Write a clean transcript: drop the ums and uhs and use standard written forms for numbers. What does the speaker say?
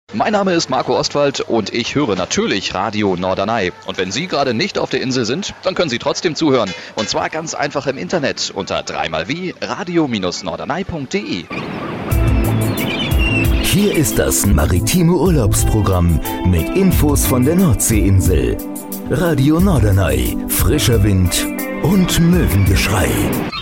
Mein Name ist Marco Ostwald und ich höre natürlich Radio Norderney. Und wenn Sie gerade nicht auf der Insel sind, dann können Sie trotzdem zuhören. Und zwar ganz einfach im Internet unter 3xwie radio-norderney.de. Hier ist das maritime Urlaubsprogramm mit Infos von der Nordseeinsel. Radio Norderney, frischer Wind und Möwengeschrei.